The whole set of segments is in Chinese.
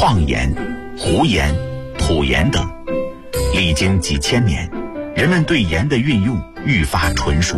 矿岩、湖岩、土岩等。历经几千年，人们对盐的运用愈发纯熟。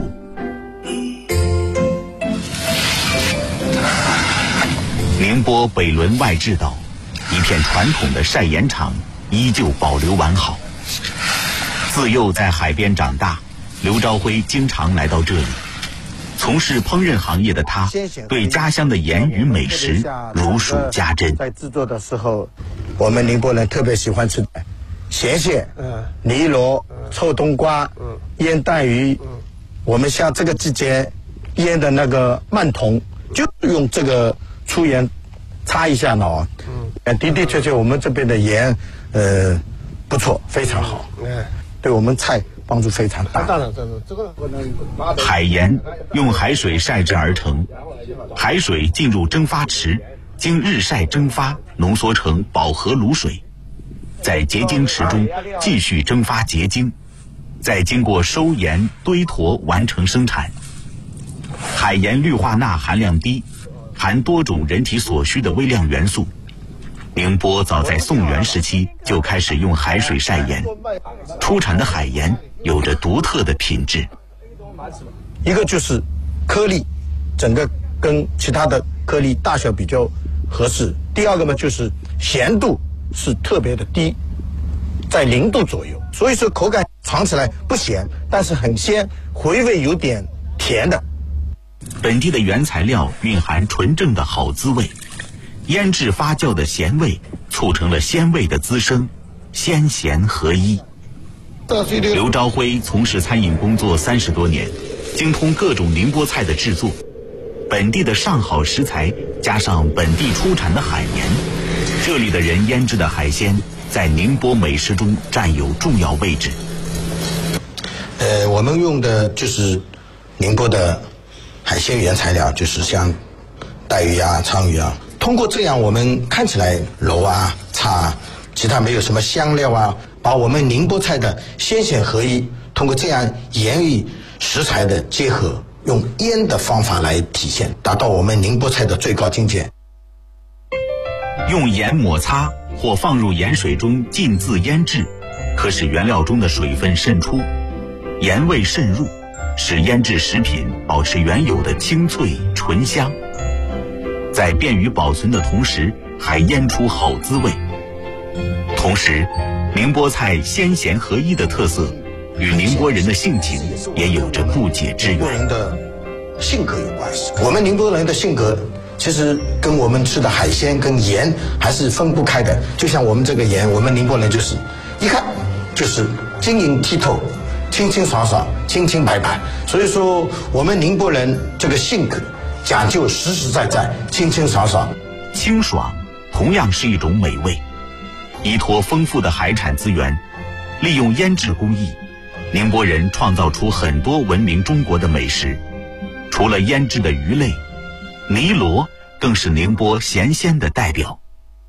宁波北仑外治道，一片传统的晒盐场依旧保留完好。自幼在海边长大，刘朝辉经常来到这里。从事烹饪行业的他，对家乡的盐与美食如数家珍。 在制作的时候，我们宁波人特别喜欢吃咸蟹、泥螺、臭冬瓜、腌带鱼。我们像这个季节腌的那个鳗筒，就用这个粗盐擦一下脑。的的确确，我们这边的盐，不错，非常好。对我们菜帮助非常大。 海盐用海水晒制而成，海水进入蒸发池，经日晒蒸发，浓缩成饱和卤水，在结晶池中继续蒸发结晶，再经过收盐堆坨完成生产。海盐氯化钠含量低，含多种人体所需的微量元素。宁波早在宋元时期就开始用海水晒盐，出产的海盐有着独特的品质。 一个就是颗粒，整个跟其他的颗粒大小比较合适。第二个呢，就是咸度是特别的低，在0度左右，所以说口感尝起来不咸，但是很鲜，回味有点甜的。 本地的原材料蕴含纯正的好滋味，腌制发酵的咸味促成了鲜味的滋生，鲜咸合一。刘朝辉从事餐饮工作30多年，精通各种宁波菜的制作。本地的上好食材加上本地出产的海盐，这里的人腌制的海鲜在宁波美食中占有重要位置。 我们用的就是宁波的海鲜原材料，就是像带鱼啊、鲳鱼啊。通过这样，我们看起来肉啊、叉啊，其他没有什么香料啊，把我们宁波菜的鲜咸合一，通过这样盐与食材的结合，用腌的方法来体现，达到我们宁波菜的最高境界。 用盐抹擦或放入盐水中浸渍腌制，可使原料中的水分渗出，盐味渗入，使腌制食品保持原有的清脆醇香。在便于保存的同时，还腌出好滋味。同时，宁波菜鲜咸合一的特色与宁波人的性情也有着不解之缘。 宁波人的性格有关系，我们宁波人的性格其实跟我们吃的海鲜跟盐还是分不开的。就像我们这个盐，我们宁波人就是一看就是晶莹剔透、清清爽爽、清清白白。所以说，我们宁波人这个性格讲究实实在在、清清爽爽。 清爽同样是一种美味。依托丰富的海产资源，利用腌制工艺，宁波人创造出很多闻名中国的美食。除了腌制的鱼类，泥螺更是宁波咸鲜的代表。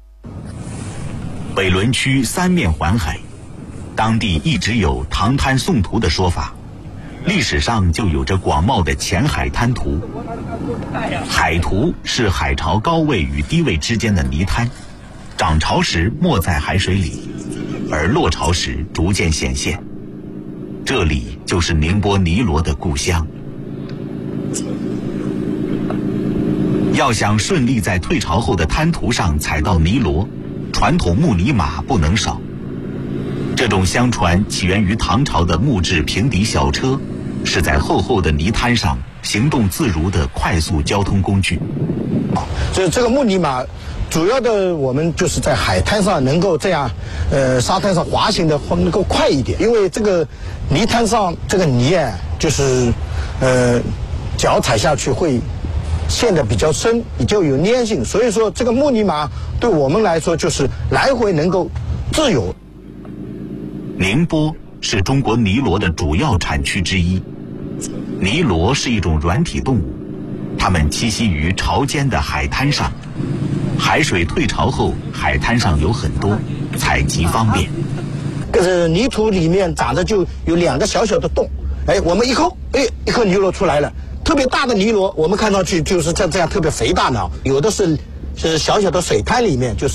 北仑区三面环海，当地一直有唐滩宋图的说法，历史上就有着广袤的前海滩图。海图是海潮高位与低位之间的泥滩，涨潮时没在海水里，而落潮时逐渐显现。这里就是宁波泥螺的故乡。要想顺利在退潮后的滩涂上踩到泥螺，传统木泥马不能少。这种相传起源于唐朝的木质平底小车，是在厚厚的泥滩上行动自如的快速交通工具。 所以这个木泥马主要的我们就是在海滩上能够这样沙滩上滑行的能够快一点，因为这个泥滩上这个泥啊就是脚踩下去会陷得比较深，比较有粘性，所以说这个木泥马对我们来说就是来回能够自由。 宁波是中国泥螺的主要产区之一。泥螺是一种软体动物，它们栖息于潮间的海滩上，海水退潮后，海滩上有很多，采集方便。 可是泥土里面长的就有2个小小的洞，我们一抠，一颗泥螺出来了。特别大的泥螺，我们看上去就是这样特别肥大的，有的是小小的水滩里面，就是